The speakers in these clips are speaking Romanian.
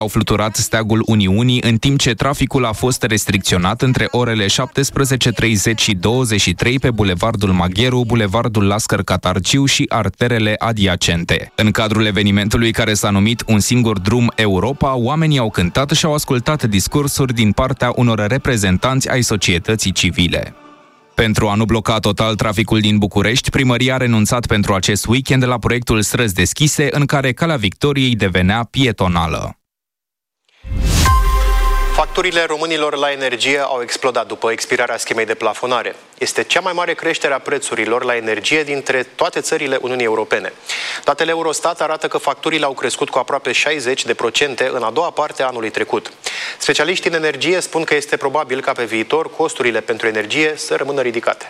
Au fluturat steagul Uniunii, în timp ce traficul a fost restricționat între orele 17:30 și 23 pe Bulevardul Magheru, Bulevardul Lascăr Catargiu și arterele adiacente. În cadrul evenimentului, care s-a numit Un singur drum Europa, oamenii au cântat și au ascultat discursuri din partea unor reprezentanți ai societății civile. Pentru a nu bloca total traficul din București, primăria a renunțat pentru acest weekend la proiectul Străzi deschise, în care Calea Victoriei devenea pietonală. Facturile românilor la energie au explodat după expirarea schemei de plafonare. Este cea mai mare creștere a prețurilor la energie dintre toate țările Uniunii Europene. Datele Eurostat arată că facturile au crescut cu aproape 60% în a doua parte a anului trecut. Specialiștii în energie spun că este probabil ca pe viitor costurile pentru energie să rămână ridicate.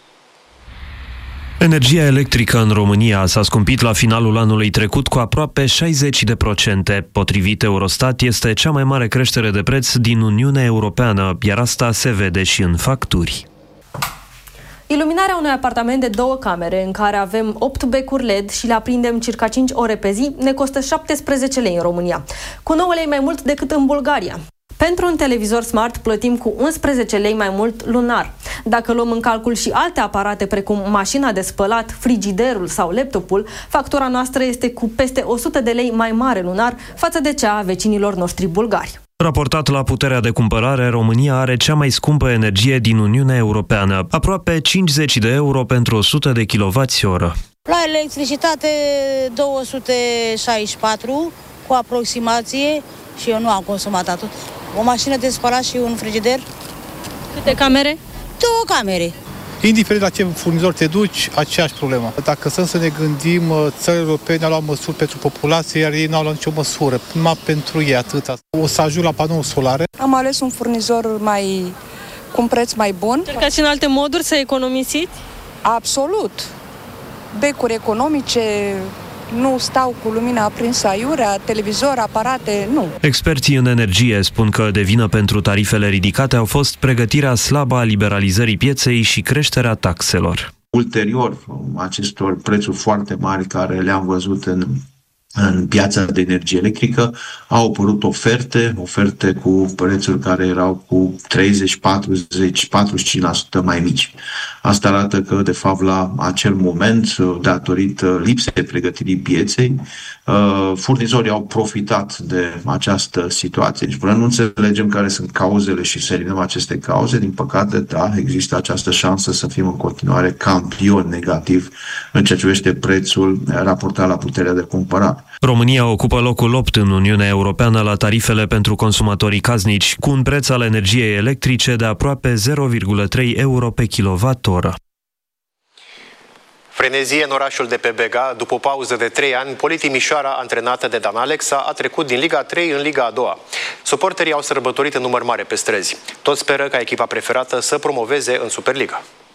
Energia electrică în România s-a scumpit la finalul anului trecut cu aproape 60%. Potrivit Eurostat, este cea mai mare creștere de preț din Uniunea Europeană, iar asta se vede și în facturi. Iluminarea unui apartament de 2 camere, în care avem 8 becuri LED și le aprindem circa 5 ore pe zi, ne costă 17 lei în România, cu 9 lei mai mult decât în Bulgaria. Pentru un televizor smart plătim cu 11 lei mai mult lunar. Dacă luăm în calcul și alte aparate precum mașina de spălat, frigiderul sau laptopul, factura noastră este cu peste 100 de lei mai mare lunar față de cea a vecinilor noștri bulgari. Raportat la puterea de cumpărare, România are cea mai scumpă energie din Uniunea Europeană, aproape 50 de euro pentru 100 de kWh. La electricitate 264 cu aproximație și eu nu am consumat atât. O mașină de spălat și un frigider. Câte camere? 2 camere. Indiferent la ce furnizor te duci, aceeași problemă. Dacă să ne gândim, țările europene au luat măsuri pentru populație, iar ei n-au luat nicio măsură. Numai pentru ei atâta. O să ajung la panouri solare. Am ales un furnizor cu un preț mai bun. Încercați în alte moduri să economisiți? Absolut. Becuri economice, nu stau cu lumina aprinsă aiurea, televizor, aparate, nu. Experții în energie spun că de vină pentru tarifele ridicate au fost pregătirea slabă a liberalizării pieței și creșterea taxelor. Ulterior acestor prețuri foarte mari care le-am văzut în piața de energie electrică, au apărut oferte cu prețuri care erau cu 30, 40, 45% mai mici. Asta arată că, de fapt, la acel moment, datorită lipsei pregătirii pieței, furnizorii au profitat de această situație. Deci, până nu înțelegem care sunt cauzele și să eliminăm aceste cauze, din păcate, da, există această șansă să fim în continuare campioni negativ în ceea ce privește prețul raportat la puterea de cumpărare. România ocupă locul 8 în Uniunea Europeană la tarifele pentru consumatorii casnici, cu un preț al energiei electrice de aproape 0,3 euro pe kWh. Frenezie în orașul de pe Bega. După o pauză de 3 ani, Poli Timișoara, antrenată de Dan Alexa, a trecut din Liga 3 în Liga a 2-a. Suporterii au sărbătorit în număr mare pe străzi. Toți speră ca echipa preferată să promoveze în Superliga.